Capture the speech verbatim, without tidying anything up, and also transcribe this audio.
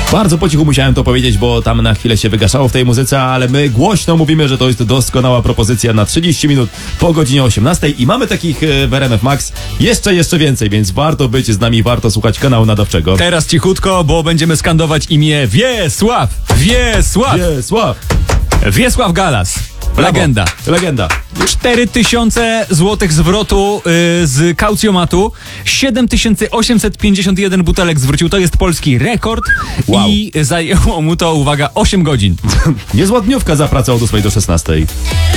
Bardzo po cichu musiałem to powiedzieć, bo tam na chwilę się wygaszało w tej muzyce, ale my głośno mówimy, że to jest doskonała propozycja na trzydzieści minut po godzinie osiemnastej i mamy takich w R M F Max jeszcze, jeszcze więcej, więc warto być z nami, warto słuchać kanału nadawczego. Teraz cichutko, bo będziemy skandować imię Wiesław! Wiesław! Wiesław! Wiesław Galas. Legenda. Brawo. Legenda. cztery tysiące złotych zwrotu yy, z kaucjomatu. siedem tysięcy osiemset pięćdziesiąt jeden butelek zwrócił. To jest polski rekord. Wow. I zajęło mu to, uwaga, osiem godzin. Niezła dniówka za pracę od ósmej do szesnastej.